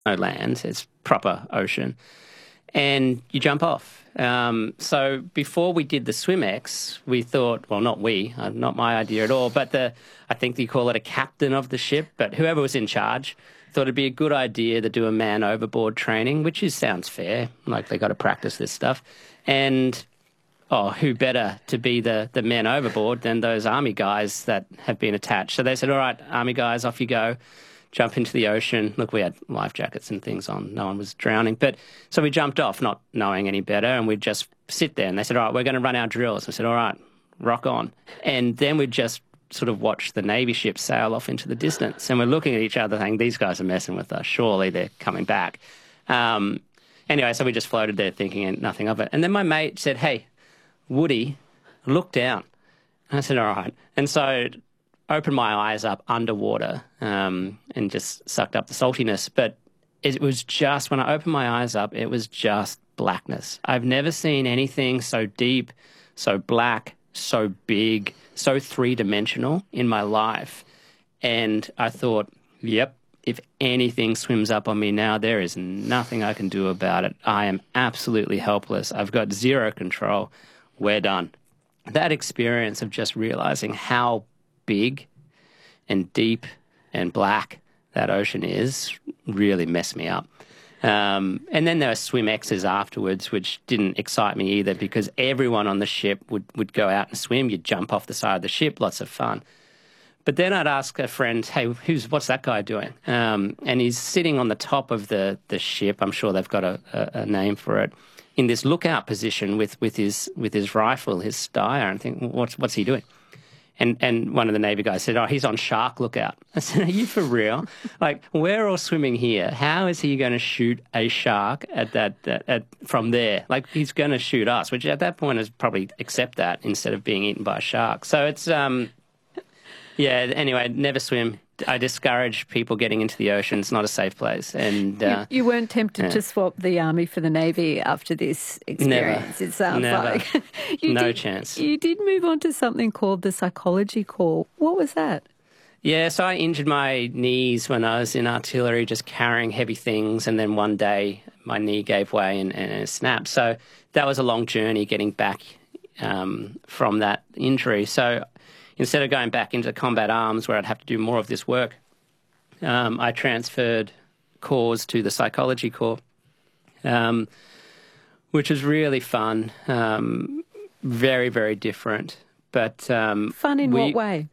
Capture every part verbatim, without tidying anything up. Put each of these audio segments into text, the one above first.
no land, it's proper ocean, and you jump off. Um, so before we did the SwimX, we thought, well, not we, uh, not my idea at all, but the I think you call it a captain of the ship, but whoever was in charge thought it'd be a good idea to do a man overboard training, which is sounds fair, like they got to practice this stuff. And oh, who better to be the, the men overboard than those army guys that have been attached? So they said, all right, army guys, off you go. Jump into the ocean. Look, we had life jackets and things on. No one was drowning. But so we jumped off, not knowing any better, and we'd just sit there. And they said, all right, we're going to run our drills. I said, all right, rock on. And then we'd just sort of watch the Navy ships sail off into the distance. And we're looking at each other thinking, these guys are messing with us. Surely they're coming back. Um, anyway, so we just floated there thinking nothing of it. And then my mate said, hey, Woody, look down. And I said, all right. And so opened my eyes up underwater um, and just sucked up the saltiness. But it was just, when I opened my eyes up, it was just blackness. I've never seen anything so deep, so black, so big, so three-dimensional in my life. And I thought, yep, if anything swims up on me now, there is nothing I can do about it. I am absolutely helpless. I've got zero control. We're done. That experience of just realizing how big and deep and black that ocean is really messed me up. Um, and then there were SwimX's afterwards, which didn't excite me either because everyone on the ship would, would go out and swim. You'd jump off the side of the ship, lots of fun. But then I'd ask a friend, hey, who's what's that guy doing? Um, and he's sitting on the top of the, the ship. I'm sure they've got a, a, a name for it, in this lookout position with, with his with his rifle, his Steyr, and think, what's what's he doing? And and one of the Navy guys said, oh, he's on shark lookout. I said, are you for real? Like, we're all swimming here. How is he going to shoot a shark at that at, at, from there? Like, he's going to shoot us, which at that point is probably accept that instead of being eaten by a shark. So it's, um, yeah, anyway, never swim. I discourage people getting into the ocean. It's not a safe place. And uh, you, you weren't tempted yeah. to swap the Army for the Navy after this experience, Never. it sounds Never. like. you no did, chance. You did move on to something called the Psychology Corps. What was that? Yeah, so I injured my knees when I was in artillery, just carrying heavy things, and then one day my knee gave way and, and it snapped. So that was a long journey getting back um, from that injury. So instead of going back into combat arms where I'd have to do more of this work, um, I transferred corps to the Psychology Corps, um, which was really fun, um, very, very different. But um, Fun in we, what way?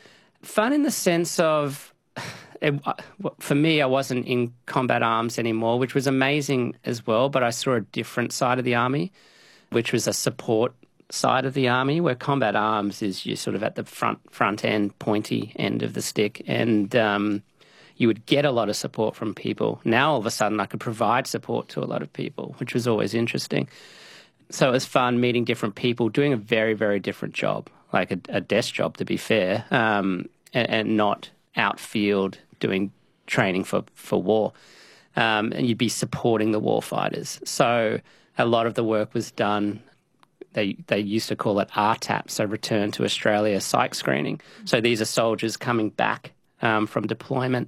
Fun in the sense of, it, for me, I wasn't in combat arms anymore, which was amazing as well, but I saw a different side of the Army, which was a support side of the Army, where combat arms is you're sort of at the front front end, pointy end of the stick, and um, you would get a lot of support from people. Now all of a sudden I could provide support to a lot of people, which was always interesting. So it was fun meeting different people, doing a very, very different job, like a, a desk job to be fair, um, and, and not outfield doing training for, for war. Um, and you'd be supporting the war fighters. So a lot of the work was done. They they used to call it R TAP, so Return to Australia Psych Screening. So these are soldiers coming back um, from deployment.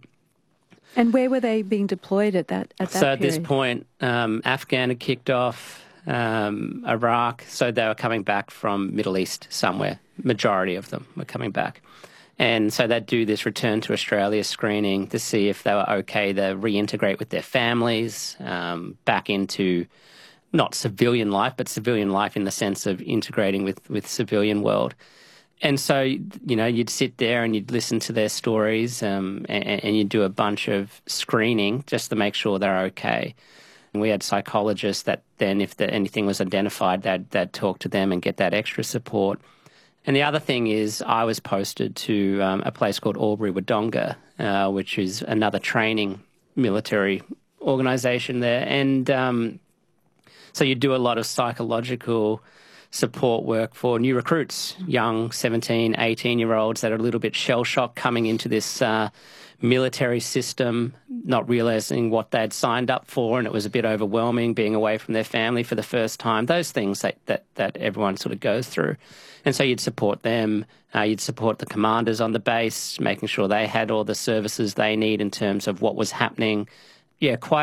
And where were they being deployed at that at that So at period? this point, um, Afghan had kicked off, um, Iraq, so they were coming back from Middle East somewhere. Majority of them were coming back. And so they'd do this Return to Australia screening to see if they were okay to reintegrate with their families, um, back into not civilian life, but civilian life in the sense of integrating with, with civilian world. And so, you know, you'd sit there and you'd listen to their stories um, and, and you'd do a bunch of screening just to make sure they're okay. And we had psychologists that then, if the, anything was identified, they'd, they'd talk to them and get that extra support. And the other thing is I was posted to um, a place called Albury Wodonga, uh, which is another training military organisation there. And um, so you do a lot of psychological support work for new recruits, young seventeen, eighteen-year-olds that are a little bit shell-shocked coming into this uh, military system, not realising what they'd signed up for, and it was a bit overwhelming being away from their family for the first time, those things that, that, that everyone sort of goes through. And so you'd support them, uh, you'd support the commanders on the base, making sure they had all the services they need in terms of what was happening. Yeah, quite